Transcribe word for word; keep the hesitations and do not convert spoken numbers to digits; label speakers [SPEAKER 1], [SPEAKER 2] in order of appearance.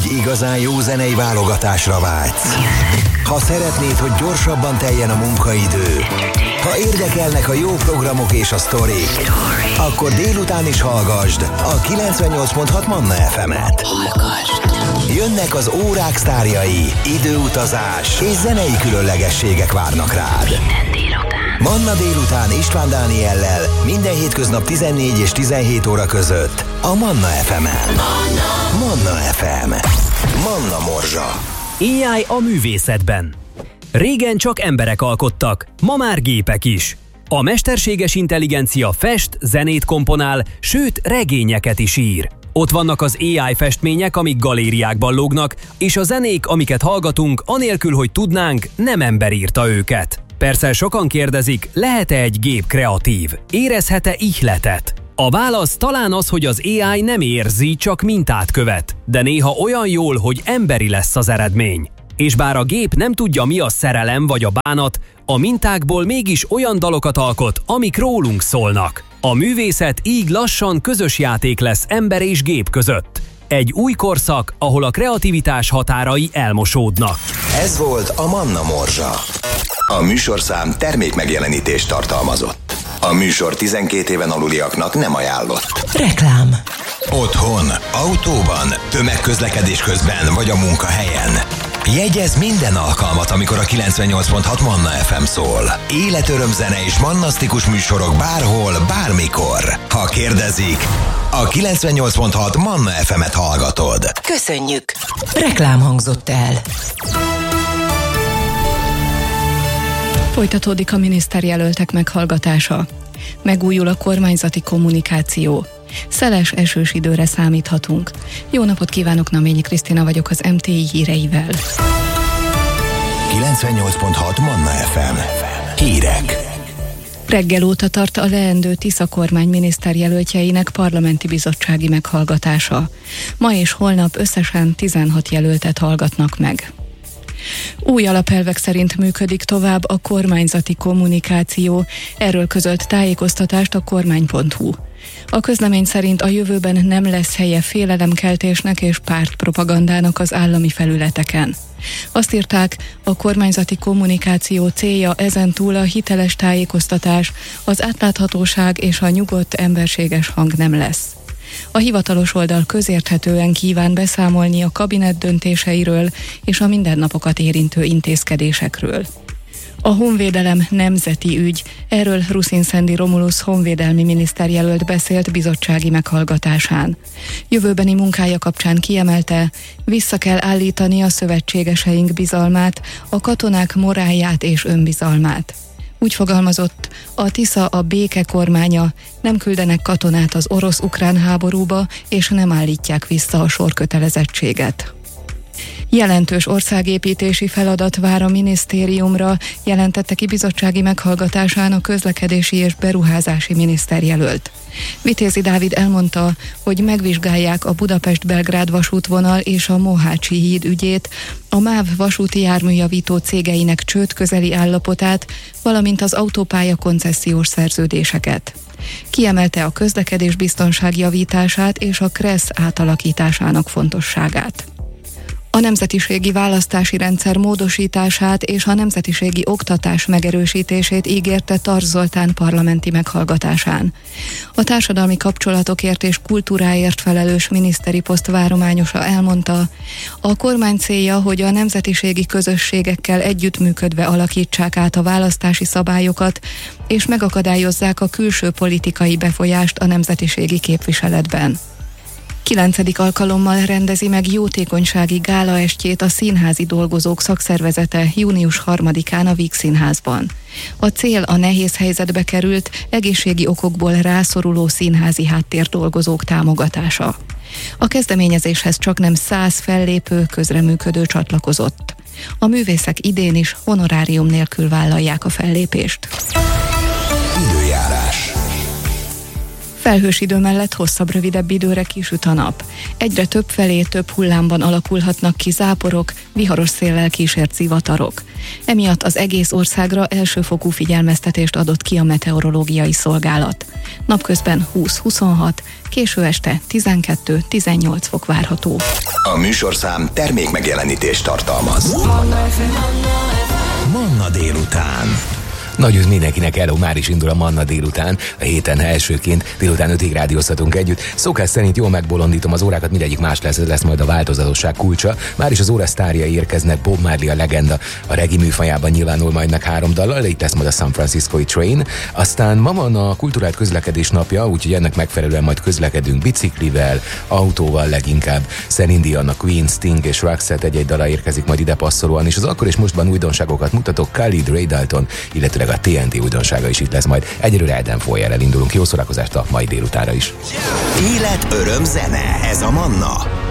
[SPEAKER 1] egy igazán jó zenei válogatásra vágysz? Ha szeretnéd, hogy gyorsabban teljen a munkaidő, ha érdekelnek a jó programok és a sztorik, akkor délután is hallgasd a kilencvennyolc pont hat Manna ef emet. Jönnek az órák sztárjai, időutazás és zenei különlegességek várnak rád. Manna délután István Dániellel minden hétköznap tizennégy és tizenhét óra között a Manna ef emen. Manna ef em. Manna Morzsa.
[SPEAKER 2] á i a művészetben. Régen csak emberek alkottak, ma már gépek is. A mesterséges intelligencia fest, zenét komponál, sőt regényeket is ír. Ott vannak az á i festmények, amik galériákban lógnak, és a zenék, amiket hallgatunk, anélkül, hogy tudnánk, nem ember írta őket. Persze sokan kérdezik, lehet-e egy gép kreatív? Érezhet-e ihletet? A válasz talán az, hogy az á i nem érzi, csak mintát követ, de néha olyan jól, hogy emberi lesz az eredmény. És bár a gép nem tudja, mi a szerelem vagy a bánat, a mintákból mégis olyan dalokat alkot, amik rólunk szólnak. A művészet így lassan közös játék lesz ember és gép között. Egy új korszak, ahol a kreativitás határai elmosódnak.
[SPEAKER 1] Ez volt a Manna Morzsa. A műsorszám termékmegjelenítést tartalmazott. A műsor tizenkét éven aluliaknak nem ajánlott.
[SPEAKER 3] Reklám.
[SPEAKER 1] Otthon, autóban, tömegközlekedés közben vagy a munkahelyen. Jegyezz minden alkalmat, amikor a kilencvennyolc pont hat Manna ef em szól. Életörömzene és mannasztikus műsorok bárhol, bármikor. Ha kérdezik, a kilencvennyolc pont hat Manna ef emet hallgatod.
[SPEAKER 3] Köszönjük. Reklám hangzott el.
[SPEAKER 4] Folytatódik a miniszterjelöltek meghallgatása. Megújul a kormányzati kommunikáció. Szeles, esős időre számíthatunk. Jó napot kívánok, Naményi Krisztina vagyok az em té i híreivel.
[SPEAKER 1] kilencvennyolc pont hat Manna ef em. Hírek.
[SPEAKER 4] Reggel óta tart a leendő Tisza kormány miniszterjelöltjeinek parlamenti bizottsági meghallgatása. Ma és holnap összesen tizenhat jelöltet hallgatnak meg. Új alapelvek szerint működik tovább a kormányzati kommunikáció, erről közölt tájékoztatást a kormány pont hu. A közlemény szerint a jövőben nem lesz helye félelemkeltésnek és pártpropagandának az állami felületeken. Azt írták, a kormányzati kommunikáció célja ezentúl a hiteles tájékoztatás, az átláthatóság és a nyugodt, emberséges hang nem lesz. A hivatalos oldal közérthetően kíván beszámolni a kabinet döntéseiről és a mindennapokat érintő intézkedésekről. A honvédelem nemzeti ügy, erről Ruszin Szendi Romulusz honvédelmi miniszterjelölt beszélt bizottsági meghallgatásán. Jövőbeni munkája kapcsán kiemelte, vissza kell állítani a szövetségeseink bizalmát, a katonák morálját és önbizalmát. Úgy fogalmazott, a Tisza a béke kormánya, nem küldenek katonát az orosz-ukrán háborúba, és nem állítják vissza a sorkötelezettséget. Jelentős országépítési feladat vár a minisztériumra, jelentette ki bizottsági meghallgatásán a közlekedési és beruházási miniszterjelölt. Vitézi Dávid elmondta, hogy megvizsgálják a Budapest-Belgrád vasútvonal és a Mohácsi híd ügyét, a MÁV vasúti járműjavító cégeinek csőd közeli állapotát, valamint az autópálya koncesziós szerződéseket. Kiemelte a közlekedés biztonság javítását és a KRESZ átalakításának fontosságát. A nemzetiségi választási rendszer módosítását és a nemzetiségi oktatás megerősítését ígérte Tarts Zoltán parlamenti meghallgatásán. A társadalmi kapcsolatokért és kultúráért felelős miniszteri poszt várományosa elmondta, a kormány célja, hogy a nemzetiségi közösségekkel együttműködve alakítsák át a választási szabályokat, és megakadályozzák a külső politikai befolyást a nemzetiségi képviseletben. Kilencedik alkalommal rendezi meg jótékonysági gálaestjét a színházi dolgozók szakszervezete június harmadikán a Víg Színházban. A cél a nehéz helyzetbe került, egészségi okokból rászoruló színházi háttérdolgozók támogatása. A kezdeményezéshez csaknem száz fellépő, közreműködő csatlakozott. A művészek idén is honorárium nélkül vállalják a fellépést.
[SPEAKER 1] Időjárás.
[SPEAKER 4] Felhős idő mellett hosszabb-rövidebb időre kisüt a nap. Egyre több felé több hullámban alakulhatnak ki záporok, viharos széllel kísért zivatarok. Emiatt az egész országra elsőfokú figyelmeztetést adott ki a meteorológiai szolgálat. Napközben húsz-huszonhat, késő este tizenkettő-tizennyolc fok várható.
[SPEAKER 1] A műsorszám termék megjelenítést tartalmaz. Manna délután.
[SPEAKER 5] Nagy üdv mindenkinek, hello, már is indul a Manna délután. A héten elsőként délután ötig rádióztatunk együtt. Szokás szerint jól megbolondítom az órákat, mindegyik más lesz, ez lesz majd a változatosság kulcsa. Már is az óra sztárjai érkeznek, Bob Marley a legenda, a reggae műfajában nyilvánul majd meg három dallal, itt lesz majd a San Franciscoi Train. Aztán ma van a kulturált közlekedés napja, úgyhogy ennek megfelelően majd közlekedünk biciklivel, autóval leginkább. Celine Dion, a Queen, Sting és Roxette egy-egy dala érkezik majd ide passzolóan, és az akkor és mostban újdonságokat mutatok, Khalid, Ray Dalton, illetve a té en té újdonsága is itt lesz majd. Egyelőre Eden Foyerrel indulunk. Jó szórakozást a mai délutánra is.
[SPEAKER 1] Élet, öröm, zene. Ez a Manna.